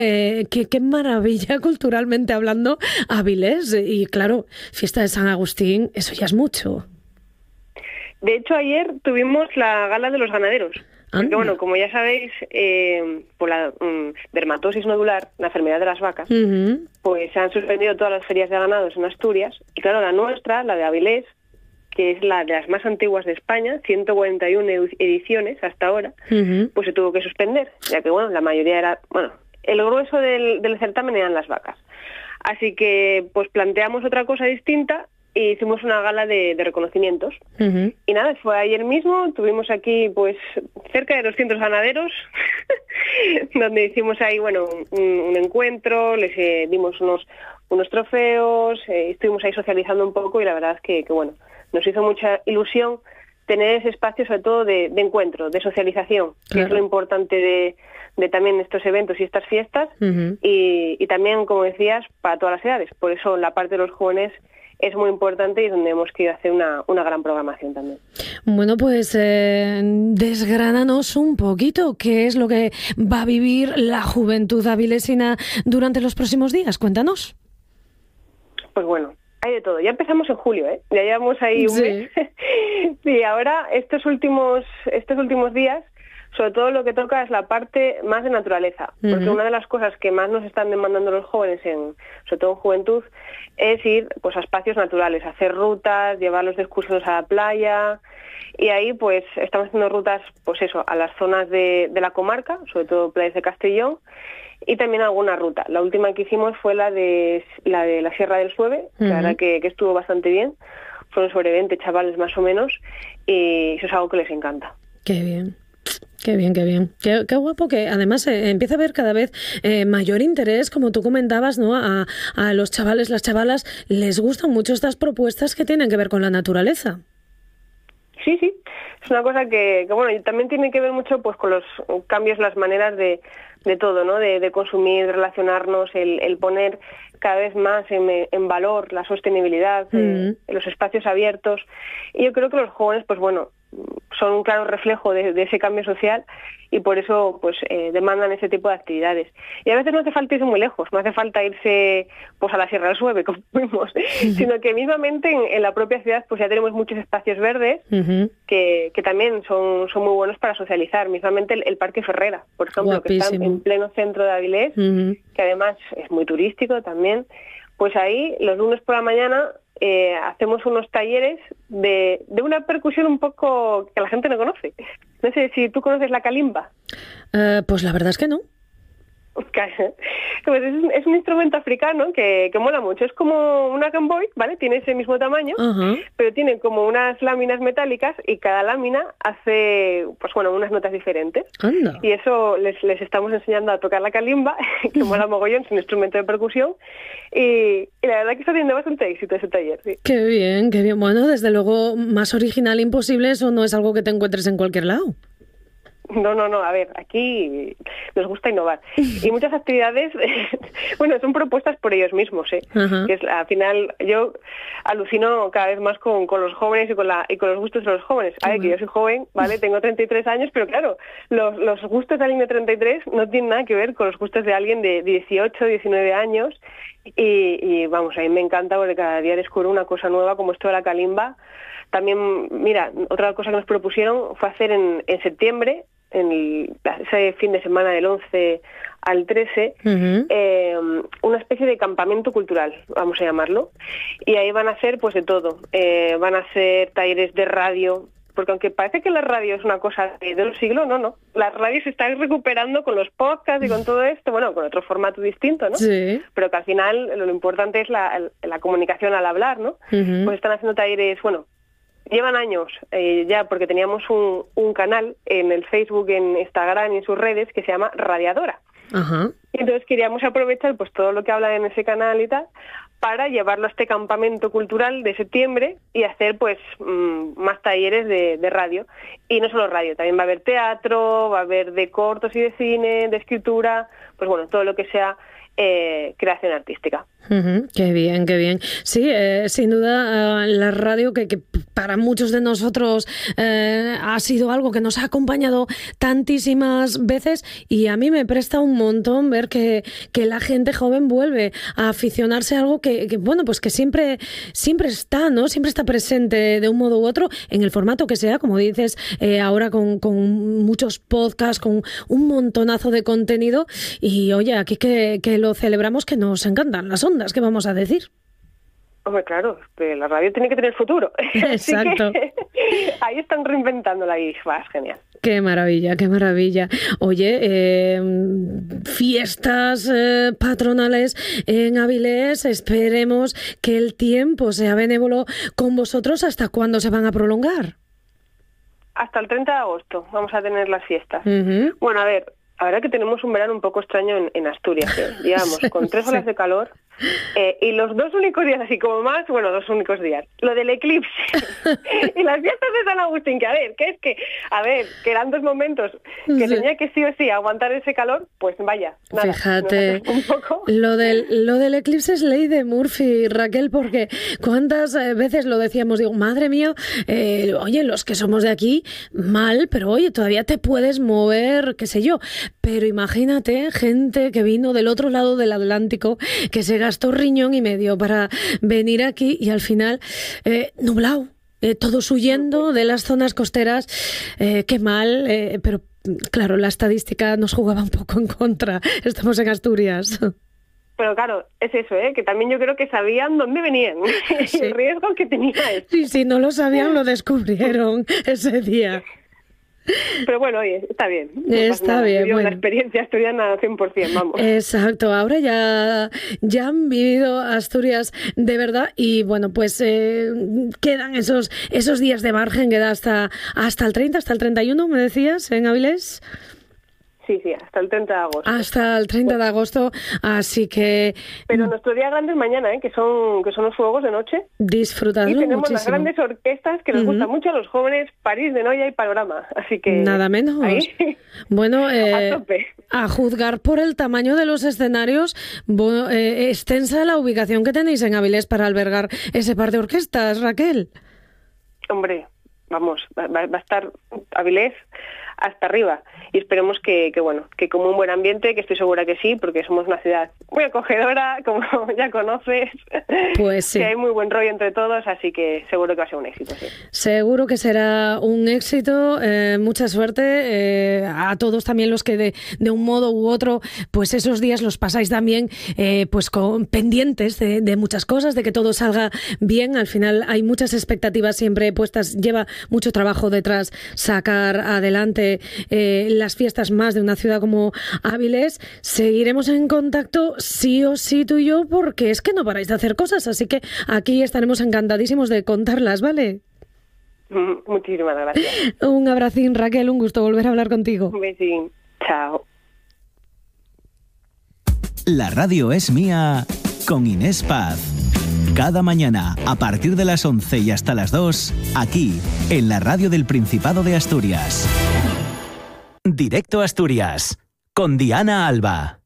Qué maravilla culturalmente hablando Avilés. Y claro, fiesta de San Agustín, eso ya es mucho. De hecho, ayer tuvimos la gala de los ganaderos. Porque, bueno, como ya sabéis, por la dermatosis nodular, la enfermedad de las vacas, pues se han suspendido todas las ferias de ganados en Asturias. Y claro, la nuestra, la de Avilés, que es la de las más antiguas de España, 141 ediciones hasta ahora, pues se tuvo que suspender, ya que, bueno, la mayoría era, bueno, el grueso del certamen eran las vacas. Así que, pues planteamos otra cosa distinta y hicimos una gala de reconocimientos. Y nada, fue ayer mismo, tuvimos aquí, pues, cerca de 200 ganaderos, donde hicimos ahí, bueno, un encuentro, les dimos unos trofeos, estuvimos ahí socializando un poco y la verdad es que bueno, nos hizo mucha ilusión tener ese espacio, sobre todo de encuentro, de socialización, que es lo importante de también estos eventos y estas fiestas, y también, como decías, para todas las edades. Por eso la parte de los jóvenes es muy importante y es donde hemos querido hacer una gran programación también. Bueno, pues desgránanos un poquito qué es lo que va a vivir la juventud avilesina durante los próximos días. Cuéntanos. Pues bueno, hay de todo. Ya empezamos en julio, ¿eh? Ya llevamos ahí un mes. Sí, ahora estos últimos días, sobre todo lo que toca es la parte más de naturaleza, porque una de las cosas que más nos están demandando los jóvenes, sobre todo en juventud, es ir, pues, a espacios naturales, hacer rutas, llevarlos de excursiones a la playa, y ahí pues estamos haciendo rutas, pues eso, a las zonas de la comarca, sobre todo playas de Castellón, y también alguna ruta. La última que hicimos fue la de la Sierra del Sueve, la verdad que estuvo bastante bien. Fueron sobre 20 chavales más o menos, y eso es algo que les encanta. Qué bien. Qué bien, qué bien. Qué guapo que además empieza a haber cada vez mayor interés, como tú comentabas, ¿no? A los chavales, las chavalas, les gustan mucho estas propuestas que tienen que ver con la naturaleza. Sí, es una cosa que bueno, también tiene que ver mucho, pues, con los cambios, las maneras de todo, ¿no? De consumir, de relacionarnos, el poner cada vez más en valor la sostenibilidad, los espacios abiertos. Y yo creo que los jóvenes, pues bueno, son un claro reflejo de ese cambio social y por eso, pues, demandan ese tipo de actividades. Y a veces no hace falta irse muy lejos, no hace falta irse, pues, a la Sierra del Sueve, como fuimos, sino que mismamente en la propia ciudad, pues, ya tenemos muchos espacios verdes que también son muy buenos para socializar. Mismamente el Parque Ferrera, por ejemplo, Guapísimo. que está en pleno centro de Avilés, que además es muy turístico también. Pues ahí, los lunes por la mañana, hacemos unos talleres de una percusión un poco que la gente no conoce. No sé si tú conoces la calimba. Pues la verdad es que no. Pues es un instrumento africano que mola mucho. Es como una gamboy, ¿vale? Tiene ese mismo tamaño, pero tiene como unas láminas metálicas y cada lámina hace, pues bueno, unas notas diferentes. Anda. Y eso les estamos enseñando a tocar la calimba, que mola mogollón, es un instrumento de percusión. Y la verdad que está teniendo bastante éxito ese taller, sí. Qué bien, qué bien. Bueno, desde luego, más original imposible, eso no es algo que te encuentres en cualquier lado. No, a ver, aquí nos gusta innovar. Y muchas actividades, bueno, son propuestas por ellos mismos, ¿eh? Que es, al final, yo alucino cada vez más con los jóvenes y con los gustos de los jóvenes. A ver, que yo soy joven, ¿vale? Tengo 33 años, pero claro, los gustos de alguien de 33 no tienen nada que ver con los gustos de alguien de 18, 19 años. Y vamos, a mí me encanta porque cada día descubro una cosa nueva, como esto de la calimba. También, mira, otra cosa que nos propusieron fue hacer en septiembre, ese fin de semana del 11 al 13, una especie de campamento cultural, vamos a llamarlo. Y ahí van a hacer, pues, de todo. Van a hacer talleres de radio, porque aunque parece que la radio es una cosa de los siglos, no. La radio se está recuperando con los podcasts y con todo esto, bueno, con otro formato distinto, ¿no? Sí. Pero que al final lo importante es la comunicación al hablar, ¿no? Pues están haciendo talleres, bueno, llevan años ya, porque teníamos un canal en el Facebook, en Instagram y en sus redes que se llama Radiadora. Y entonces queríamos aprovechar, pues, todo lo que habla en ese canal y tal, para llevarlo a este campamento cultural de septiembre y hacer pues más talleres de radio. Y no solo radio, también va a haber teatro, va a haber de cortos y de cine, de escritura, pues bueno, todo lo que sea creación artística. Qué bien, qué bien. Sí, sin duda la radio que para muchos de nosotros ha sido algo que nos ha acompañado tantísimas veces, y a mí me presta un montón ver que la gente joven vuelve a aficionarse a algo que bueno, pues que siempre está, ¿no? Siempre está presente de un modo u otro, en el formato que sea, como dices, ahora con muchos podcasts, con un montonazo de contenido, y oye, aquí que lo celebramos, que nos encantan las ondas, ¿qué vamos a decir? Hombre, claro, que la radio tiene que tener futuro. Exacto. Así que ahí están reinventándola y es genial. Qué maravilla, qué maravilla. Oye, fiestas patronales en Avilés, esperemos que el tiempo sea benévolo con vosotros. ¿Hasta cuándo se van a prolongar? Hasta el 30 de agosto vamos a tener las fiestas. Bueno, a ver, ahora que tenemos un verano un poco extraño en Asturias, digamos, con 3 olas de calor, y los 2 únicos días, así como más, bueno, 2 únicos días, lo del eclipse y las fiestas de San Agustín, que eran 2 momentos que tenía que sí o sí aguantar ese calor, pues vaya, nada. Fíjate, un poco. Lo del eclipse es ley de Murphy, Raquel, porque cuántas veces lo decíamos, digo, madre mía, oye, los que somos de aquí, mal, pero oye, todavía te puedes mover, qué sé yo. Pero imagínate, gente que vino del otro lado del Atlántico, que se gastó riñón y medio para venir aquí y al final nublado, todos huyendo de las zonas costeras. Qué mal, pero claro, la estadística nos jugaba un poco en contra. Estamos en Asturias. Pero claro, es eso, que también yo creo que sabían dónde venían, sí. Y el riesgo que tenía esto. Sí, si no lo sabían, lo descubrieron ese día. Pero bueno, oye, está bien. Está bien, bueno. Bueno. La experiencia asturiana 100%, vamos. Exacto, ahora ya han vivido Asturias de verdad y bueno, pues quedan esos días de margen, queda hasta el 30, hasta el 31, me decías, en Avilés. Sí, hasta el 30 de agosto. Hasta el 30 de agosto, así que... Pero nuestro día grande es mañana, que son los fuegos de noche. Disfrutadlo muchísimo. Y tenemos las grandes orquestas que nos gustan mucho a los jóvenes, París de Noia y Panorama, así que... Nada menos. Ahí. Bueno, a tope. A juzgar por el tamaño de los escenarios, extensa la ubicación que tenéis en Avilés para albergar ese par de orquestas, Raquel. Hombre, vamos, va a estar Avilés hasta arriba y esperemos que como un buen ambiente, que estoy segura que sí, porque somos una ciudad muy acogedora, como ya conoces, pues sí. Que hay muy buen rollo entre todos, así que seguro que va a ser un éxito. Sí. Seguro que será un éxito, mucha suerte a todos también los que de un modo u otro, pues esos días los pasáis también pues con pendientes de muchas cosas, de que todo salga bien. Al final hay muchas expectativas siempre puestas, lleva mucho trabajo detrás sacar adelante las fiestas más de una ciudad como Avilés. Seguiremos en contacto sí o sí tú y yo, porque es que no paráis de hacer cosas, así que aquí estaremos encantadísimos de contarlas, ¿vale? Muchísimas gracias. Un abracín, Raquel, un gusto volver a hablar contigo. Un besín, chao. La radio es mía con Inés Paz. Cada mañana, a partir de las 11 y hasta las 2, aquí, en la radio del Principado de Asturias. Directo a Asturias, con Diana Alba.